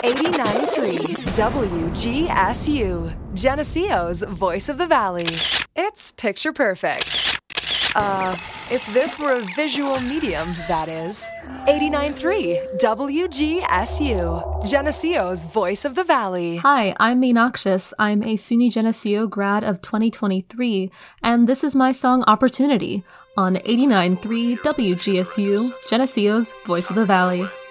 89.3 WGSU, Geneseo's Voice of the Valley. It's picture perfect. If this were a visual medium, that is. 89.3 WGSU, Geneseo's Voice of the Valley. Hi, I'm Meenakshis. I'm a SUNY Geneseo grad of 2023, and this is my song Opportunity on 89.3 WGSU, Geneseo's Voice of the Valley.